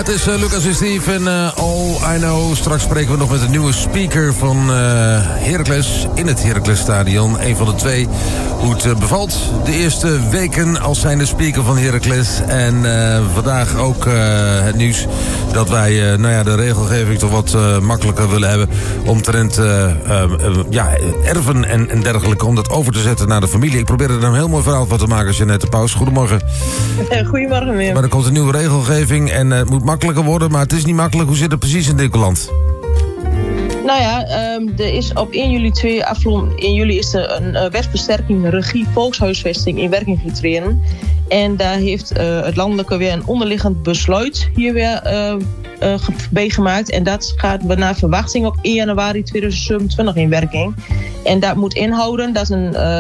Het is Lucas en Steve en All I Know. Straks spreken we nog met een nieuwe speaker van Heracles in het Heraclesstadion. Een van de twee. Hoe het bevalt de eerste weken als zijnde speaker van Heracles. En vandaag ook het nieuws dat wij de regelgeving toch wat makkelijker willen hebben. Omtrent erven en dergelijke. Om dat over te zetten naar de familie. Ik probeer er een heel mooi verhaal van te maken, Jeannette Paus. Goedemorgen. Goedemorgen, meneer. Maar er komt een nieuwe regelgeving en het moet makkelijker worden, maar het is niet makkelijk. Hoe zit het precies in Dinkeland? Nou ja, er is op 1 juli 1 juli is er een wetsversterking regie volkshuisvesting in werking getreden. En daar heeft het landelijke weer een onderliggend besluit hier weer bij gemaakt. En dat gaat naar verwachting op 1 januari 2027 in werking. En dat moet inhouden dat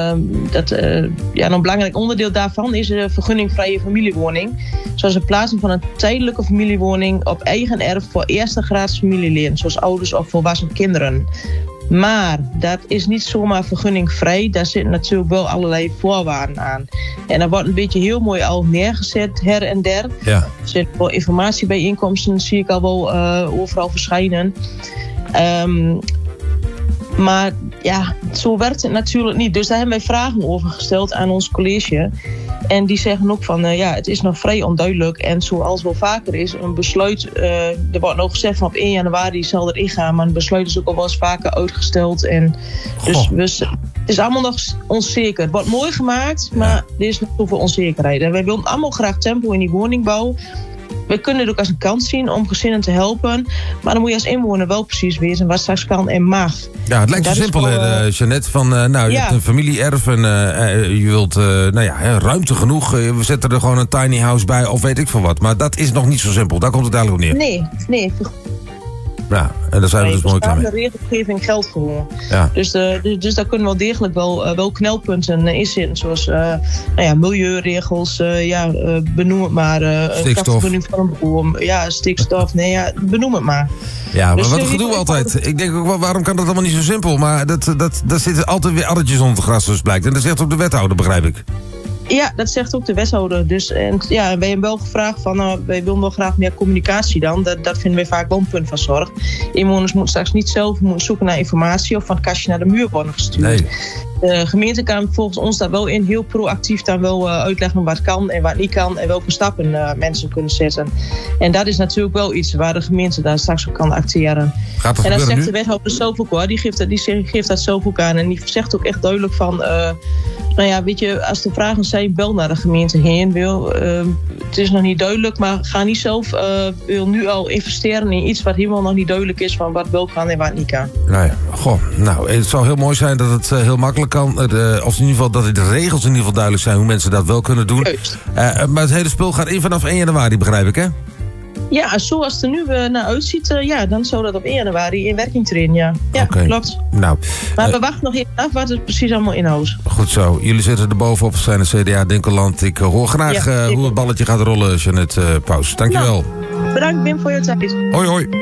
een belangrijk onderdeel daarvan is de vergunningvrije familiewoning. Zoals de plaatsing van een tijdelijke familiewoning op eigen erf voor eerste graads familieleden, zoals ouders of volwassen kinderen. Maar dat is niet zomaar vergunningvrij. Daar zitten natuurlijk wel allerlei voorwaarden aan. En dat wordt een beetje heel mooi al neergezet, her en der. Ja. Er zitten wel informatiebijeenkomsten, zie ik al wel overal verschijnen. Maar ja, zo werkt het natuurlijk niet. Dus daar hebben wij vragen over gesteld aan ons college. En die zeggen ook van, het is nog vrij onduidelijk. En zoals wel vaker is, een besluit... er wordt nog gezegd van op 1 januari zal er ingaan. Maar een besluit is ook al wel eens vaker uitgesteld. En dus het is allemaal nog onzeker. Het wordt mooi gemaakt, maar er is nog zoveel onzekerheid. En wij willen allemaal graag tempo in die woningbouw. We kunnen het ook als een kans zien om gezinnen te helpen. Maar dan moet je als inwoner wel precies weten wat straks kan en mag. Ja, het lijkt zo simpel, Jeannette. Van, je hebt een familie-erf en je wilt ruimte genoeg. We zetten er gewoon een tiny house bij of weet ik veel wat. Maar dat is nog niet zo simpel. Daar komt het eigenlijk op neer. Nee. Ja, en daar zijn we dus mooi klaar mee. De regelgeving geldt gewoon. Ja. Dus daar kunnen wel degelijk wel knelpunten in zitten. Zoals milieuregels, benoem het maar. Stikstof. Van een boom, stikstof, benoem het maar. Ja, maar dus wat gedoe we altijd. Ik denk ook, waarom kan dat allemaal niet zo simpel? Maar daar zitten altijd weer addertjes onder het gras, zoals blijkt. En dat zegt ook de wethouder, begrijp ik. Ja, dat zegt ook de wethouder. Dus wij hebben wel gevraagd van, wij willen wel graag meer communicatie dan. Dat vinden wij vaak wel een punt van zorg. Inwoners moeten straks niet zelf zoeken naar informatie of van het kastje naar de muur worden gestuurd. Nee. De gemeente kan volgens ons daar wel in heel proactief dan wel uitleggen wat kan en wat niet kan en welke stappen mensen kunnen zetten. En dat is natuurlijk wel iets waar de gemeente daar straks op kan acteren. En dat zegt de wethouder zelf ook hoor. Die geeft dat zelf ook aan en die zegt ook echt duidelijk van, weet je, als er vragen zijn, bel naar de gemeente heen. Het is nog niet duidelijk, maar ga niet zelf wil nu al investeren in iets wat helemaal nog niet duidelijk is van wat wel kan en wat niet kan. Het zou heel mooi zijn dat het heel makkelijk kan. Of in ieder geval dat de regels in ieder geval duidelijk zijn hoe mensen dat wel kunnen doen. Maar het hele spul gaat in vanaf 1 januari, begrijp ik, hè? Ja, zoals het er nu naar uitziet, dan zou dat op 1 januari in werking treden, ja. Ja, klopt. Nou, maar we wachten nog even af wat het precies allemaal inhoudt. Goed zo. Jullie zitten er bovenop, zijn de CDA Dinkeland. Ik hoor graag hoe het balletje gaat rollen, Jeannette Paus. Dankjewel. Bedankt, Wim, voor je tijd. Hoi, hoi.